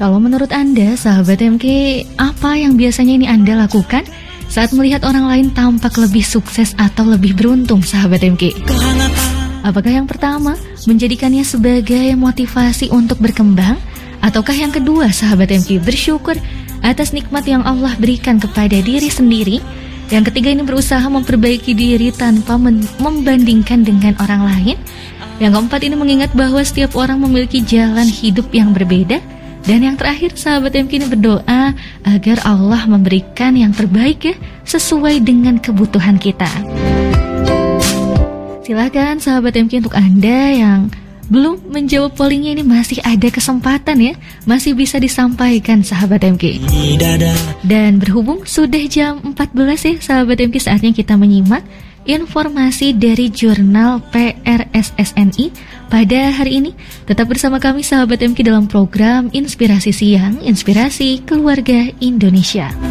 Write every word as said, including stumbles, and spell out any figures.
Kalau menurut Anda, sahabat M K, apa yang biasanya ini Anda lakukan saat melihat orang lain tampak lebih sukses atau lebih beruntung, sahabat M K? Apakah yang pertama, menjadikannya sebagai motivasi untuk berkembang? Ataukah yang kedua, sahabat M K, bersyukur atas nikmat yang Allah berikan kepada diri sendiri? Yang ketiga ini berusaha memperbaiki diri tanpa membandingkan dengan orang lain? Yang keempat ini mengingat bahwa setiap orang memiliki jalan hidup yang berbeda? Dan yang terakhir, sahabat M K, ini berdoa agar Allah memberikan yang terbaik ya, sesuai dengan kebutuhan kita. Silakan sahabat M K, untuk Anda yang belum menjawab pollingnya ini masih ada kesempatan ya, masih bisa disampaikan sahabat M K. Dan berhubung sudah jam empat belas ya sahabat M K, saatnya kita menyimak informasi dari jurnal P R S S N I pada hari ini. Tetap bersama kami sahabat M K dalam program Inspirasi Siang, Inspirasi Keluarga Indonesia.